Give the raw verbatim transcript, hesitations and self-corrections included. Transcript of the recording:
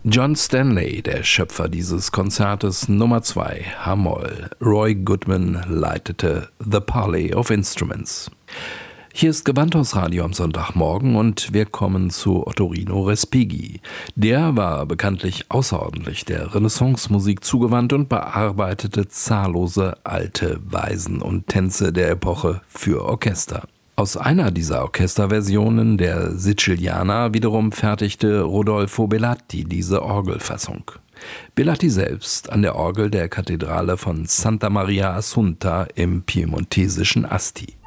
John Stanley, der Schöpfer dieses Konzertes Nummer zwei, H-Moll. Roy Goodman leitete The Parley of Instruments. Hier ist Gewandhausradio am Sonntagmorgen und wir kommen zu Ottorino Respighi. Der war bekanntlich außerordentlich der Renaissance-Musik zugewandt und bearbeitete zahllose alte Weisen und Tänze der Epoche für Orchester. Aus einer dieser Orchesterversionen, der Siciliana, wiederum fertigte Rodolfo Belatti diese Orgelfassung. Belatti selbst an der Orgel der Kathedrale von Santa Maria Assunta im piemontesischen Asti.